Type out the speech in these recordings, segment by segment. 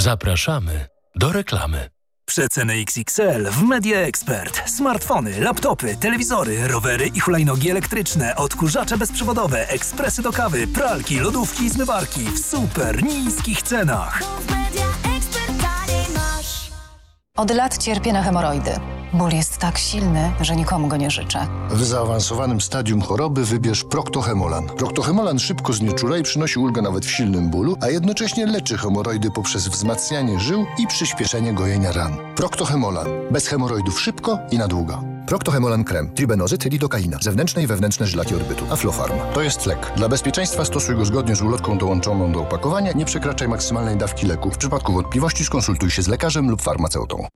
Zapraszamy do reklamy. Przeceny XXL w Media Expert. Smartfony, laptopy, telewizory, rowery i hulajnogi elektryczne, odkurzacze bezprzewodowe, ekspresy do kawy, pralki, lodówki i zmywarki w super niskich cenach. Od lat cierpię na hemoroidy. Ból jest tak silny, że nikomu go nie życzę. W zaawansowanym stadium choroby wybierz Procto-Hemolan. Procto-Hemolan szybko znieczula i przynosi ulgę nawet w silnym bólu, a jednocześnie leczy hemoroidy poprzez wzmacnianie żył i przyspieszenie gojenia ran. Procto-Hemolan. Bez hemoroidów szybko i na długo. Procto-Hemolan krem, tribenozyt, lidokaina, zewnętrzne i wewnętrzne żylaki odbytu, Aflofarm. To jest lek. Dla bezpieczeństwa stosuj go zgodnie z ulotką dołączoną do opakowania. Nie przekraczaj maksymalnej dawki leku. W przypadku wątpliwości skonsultuj się z lekarzem lub farmaceutą.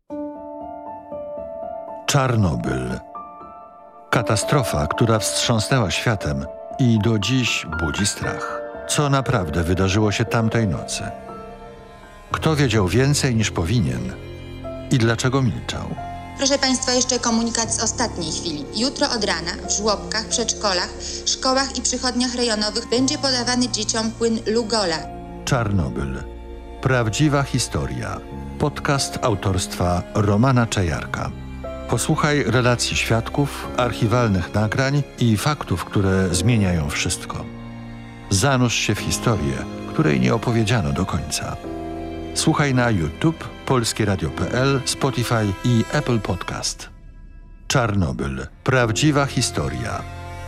Czarnobyl. Katastrofa, która wstrząsnęła światem i do dziś budzi strach. Co naprawdę wydarzyło się tamtej nocy? Kto wiedział więcej niż powinien i dlaczego milczał? Proszę Państwa, jeszcze komunikat z ostatniej chwili. Jutro od rana w żłobkach, przedszkolach, szkołach i przychodniach rejonowych będzie podawany dzieciom płyn Lugola. Czarnobyl. Prawdziwa historia. Podcast autorstwa Romana Czajarka. Posłuchaj relacji świadków, archiwalnych nagrań i faktów, które zmieniają wszystko. Zanurz się w historię, której nie opowiedziano do końca. Słuchaj na YouTube, polskieradio.pl, Spotify i Apple Podcast. Czarnobyl. Prawdziwa historia.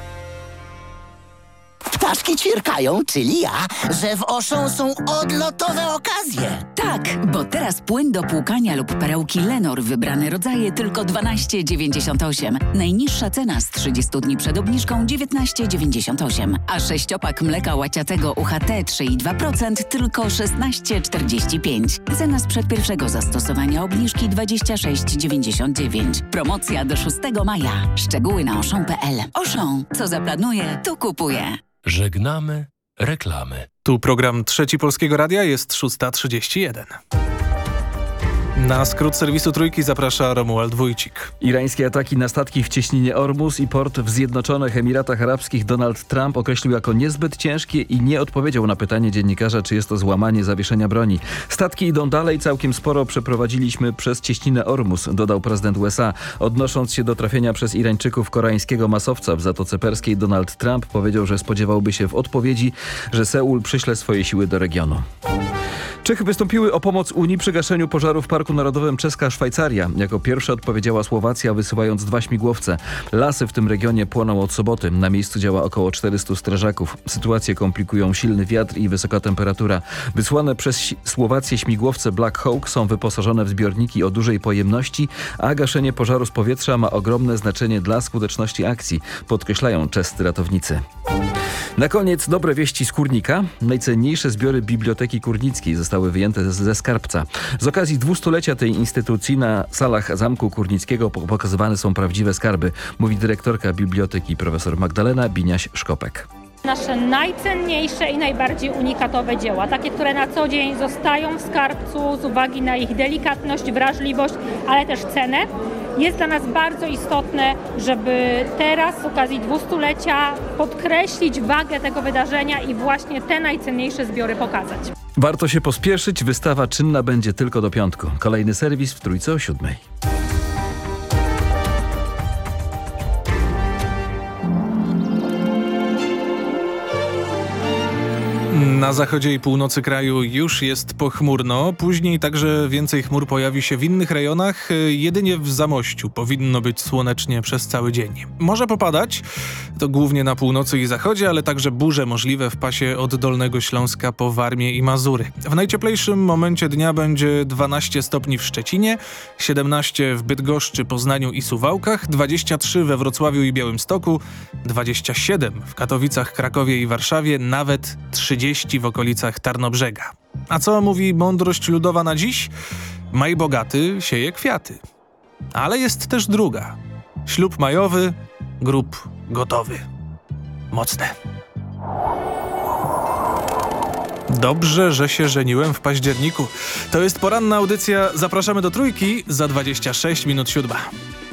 Ptaszki ćwierkają, czyli ja, że w Auchan są odlotowe okazje. Tak, bo teraz płyn do płukania lub perełki Lenor wybrane rodzaje tylko 12,98. Najniższa cena z 30 dni przed obniżką 19,98. A 6-pak mleka łaciatego UHT 3,2% tylko 16,45. Cena sprzed pierwszego zastosowania obniżki 26,99. Promocja do 6 maja. Szczegóły na auchan.pl. Auchan. Co zaplanuje, to kupuje. Żegnamy reklamy. Tu program Trzeci Polskiego Radia, jest 6:31. Na skrót serwisu Trójki zaprasza Romuald Wójcik. Irańskie ataki na statki w cieśninie Ormus i port w Zjednoczonych Emiratach Arabskich Donald Trump określił jako niezbyt ciężkie i nie odpowiedział na pytanie dziennikarza, czy jest to złamanie zawieszenia broni. Statki idą dalej, całkiem sporo przeprowadziliśmy przez cieśninę Ormus, dodał prezydent USA. Odnosząc się do trafienia przez Irańczyków koreańskiego masowca w Zatoce Perskiej, Donald Trump powiedział, że spodziewałby się w odpowiedzi, że Seul przyśle swoje siły do regionu. Czechy wystąpiły o pomoc Unii przy gaszeniu pożaru w Parku Narodowym Czeska Szwajcaria. Jako pierwsza odpowiedziała Słowacja, wysyłając 2 śmigłowce. Lasy w tym regionie płoną od soboty. Na miejscu działa około 400 strażaków. Sytuację komplikują silny wiatr i wysoka temperatura. Wysłane przez Słowację śmigłowce Black Hawk są wyposażone w zbiorniki o dużej pojemności, a gaszenie pożaru z powietrza ma ogromne znaczenie dla skuteczności akcji, podkreślają czescy ratownicy. Na koniec dobre wieści z Kurnika. Najcenniejsze zbiory Biblioteki Kurnickiej zostały wyjęte ze skarbca. Z okazji 200-lecia tej instytucji na salach Zamku Kurnickiego pokazywane są prawdziwe skarby, mówi dyrektorka biblioteki profesor Magdalena Biniaś-Szkopek. Nasze najcenniejsze i najbardziej unikatowe dzieła, takie, które na co dzień zostają w skarbcu z uwagi na ich delikatność, wrażliwość, ale też cenę. Jest dla nas bardzo istotne, żeby teraz z okazji 200-lecia podkreślić wagę tego wydarzenia i właśnie te najcenniejsze zbiory pokazać. Warto się pospieszyć, wystawa czynna będzie tylko do piątku. Kolejny serwis w Trójce o 7:00. Na zachodzie i północy kraju już jest pochmurno, później także więcej chmur pojawi się w innych rejonach, jedynie w Zamościu powinno być słonecznie przez cały dzień. Może popadać, to głównie na północy i zachodzie, ale także burze możliwe w pasie od Dolnego Śląska po Warmię i Mazury. W najcieplejszym momencie dnia będzie 12 stopni w Szczecinie, 17 w Bydgoszczy, Poznaniu i Suwałkach, 23 we Wrocławiu i Białymstoku, 27 w Katowicach, Krakowie i Warszawie, nawet 30 w okolicach Tarnobrzega. A co mówi mądrość ludowa na dziś? Maj bogaty sieje kwiaty. Ale jest też druga. Ślub majowy, grób gotowy. Mocne. Dobrze, że się żeniłem w październiku. To jest poranna audycja. Zapraszamy do Trójki za 26 minut 7.